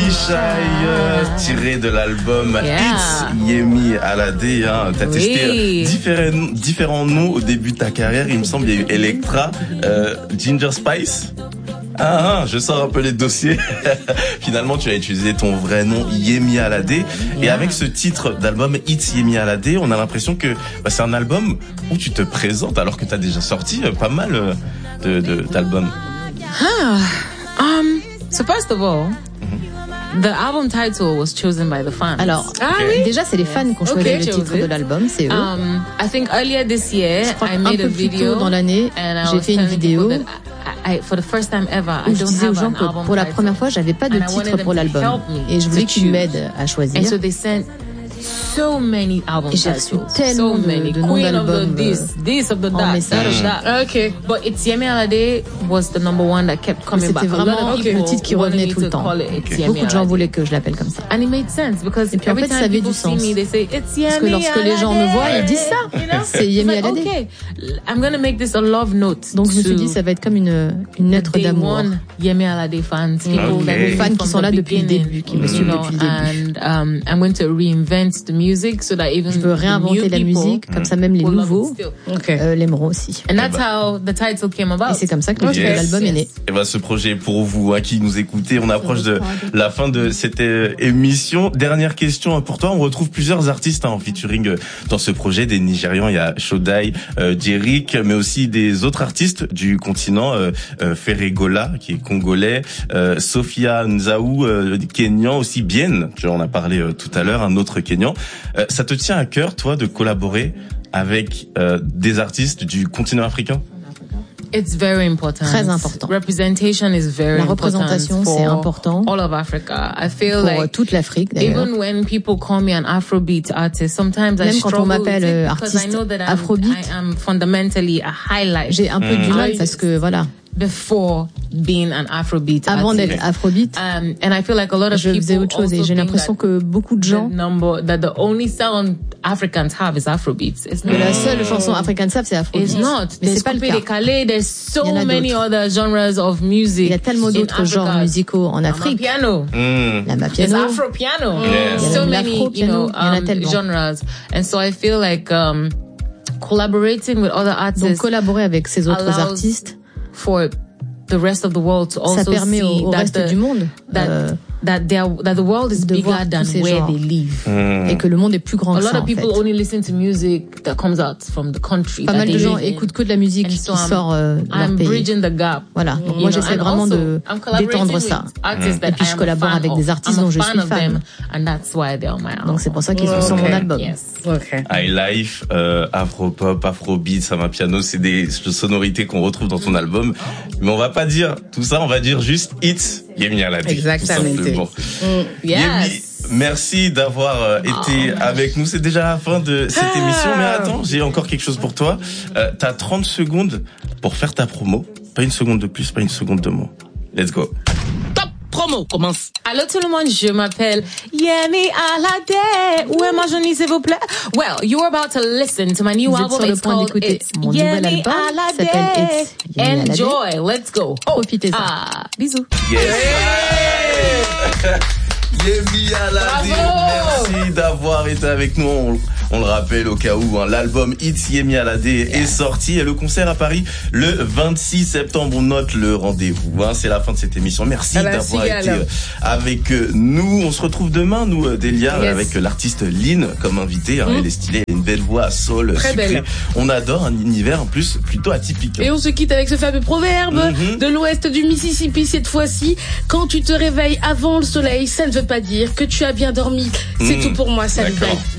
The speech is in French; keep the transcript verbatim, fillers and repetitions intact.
Shy, euh, tiré de l'album yeah. It's Yemi Alade. Hein. T'as oui. testé différents, différents noms au début de ta carrière. Il me semble il y a eu Electra, euh, Ginger Spice. Ah, ah, je sors un peu les dossiers. Finalement, tu as utilisé ton vrai nom, Yemi Alade. Yeah. Et avec ce titre d'album, It's Yemi Alade, on a l'impression que bah, c'est un album où tu te présentes alors que tu as déjà sorti pas mal de, de, d'albums. Ah, um, so first of all, the album title was chosen by the fans. Alors, ah, oui? déjà, c'est les fans qui ont choisi okay, le titre de l'album, c'est eux. Um, I think earlier this year, I made a video. Dans l'année, j'ai fait une vidéo. I, for the first time ever, où je disais aux gens que pour la première fois, j'avais pas de titre pour l'album. Et je voulais qu'ils m'aident à choisir. And so they sent so many album et j'ai reçu titles, tellement so many. de, de noms d'albums this, this of the that, that of that. Okay, but It's Yemi Alade was the number one that kept coming back. C'était vraiment okay. le titre qui revenait tout le temps. Okay. Beaucoup de gens voulaient que je l'appelle comme ça. And it made sense because et puis en fait, ça avait du sens. Me, they say, It's Yemi Parce que lorsque Alade. les gens me voient, ils disent ça. You know? C'est Yemi Alade. Okay, I'm gonna make this a love note. Donc je me suis dit, ça va être comme une une lettre d'amour. Yemi Alade fans, people okay. les fans qui sont là depuis le début, qui me suivent depuis le début. And um, I'm going to reinvent the music. So that even je veux réinventer la musique, comme ça même les nouveaux okay. euh, l'aimeront aussi. And that's how the title came about. Et c'est comme ça que le titre de l'album est né. Et ben ce projet pour vous hein, qui nous écoutez, on approche de la fin de cette euh, émission. Dernière question pour toi, on retrouve plusieurs artistes hein, en featuring dans ce projet, des Nigérians, il y a Shodai, euh, Jerick, mais aussi des autres artistes du continent, euh, euh, Ferregola qui est congolais, euh, Sophia Nzaou, euh, Kenyan, aussi Bien, tu en as parlé euh, tout à l'heure, un autre Kenyan. Euh, ça te tient à cœur, toi, de collaborer avec euh, des artistes du continent africain? It's very important. Très important. Representation is very La représentation, c'est important. All of Africa. I feel pour like toute l'Afrique, d'ailleurs. Even when people call me an Afrobeat artist, sometimes Même I quand struggle on m'appelle euh, artiste Afrobeat, I am fundamentally a highlight. J'ai un peu mm. du mal parce que voilà. Before being an Afrobeat Avant artist. d'être Afrobeat, um, and I feel like a lot of je faisais autre chose et j'ai l'impression que beaucoup de gens number, that the only sound Africans have is Afrobeats. Que mm. la seule chanson africaine savent c'est Afrobeat. It's not. Mais c'est pas le cas. Calais, there's so many other genres of music. Il y a tellement d'autres genres musicaux en Afrique. Piano. Mm. La mapiano. There's Afro piano. Yeah. So many, you know, um, genres. And so I feel like um, collaborating with other artists. Donc collaborer avec ces autres artistes. For the rest of the world to also ça permet see au, au that reste the, du monde that, euh, that, they are, that the world is bigger than where genres. they live. Mm. Et que le monde est plus grand a que ça, lot of people en fait. only listen to music that comes out from the country. Pas that mal they de gens live écoutent que de la musique in. qui so sort euh, de leur I'm pays. bridging the gap. Voilà. Donc you moi know, j'essaie vraiment also, de d'étendre ça. Mm. Et puis je collabore avec des artistes dont je suis fan. And that's why they're on my album. Donc c'est pour ça qu'ils sont okay. sur mon album. Yes. Okay. High Life, euh, Afropop, Afrobeat, Amapiano, c'est des sonorités qu'on retrouve dans ton album. Mais on va pas dire tout ça, on va dire juste It's Yemi Alade. Exactement. Mm. Yes. Yemi, merci d'avoir euh, été oh. avec nous. C'est déjà la fin de cette ah. émission. Mais attends, j'ai encore quelque chose pour toi. Euh, t'as trente secondes pour faire ta promo. Pas une seconde de plus, pas une seconde de moins. Let's go. Promo commence. Allô tout le monde, je m'appelle Yemi Alade. Où est ma journée s'il vous plaît? Well, you're about to listen to my new Vous album. It's called It's Mon Yemi album Alade. Enjoy, Alade. Let's go. Oh. Profitez-en. Ah, bisous. Yes. Yeah. Yemi Alade, merci d'avoir été avec nous. On, on le rappelle au cas où, hein, l'album It's Yemi Alade yes. est sorti et le concert à Paris le vingt-six septembre. On note le rendez-vous. Hein, c'est la fin de cette émission. Merci ah bah, d'avoir été alors. avec nous. On se retrouve demain, nous, Delia, yes. avec l'artiste Lynn comme invité. Hein, mmh. Elle est stylée, elle a une belle voix, soul, très sucrée. belle. On adore un univers en plus plutôt atypique. Et on se quitte avec ce fameux proverbe mmh. de l'ouest du Mississippi cette fois-ci. Quand tu te réveilles avant le soleil, ça ne veut pas dire que tu as bien dormi. C'est mmh. tout pour moi, salut.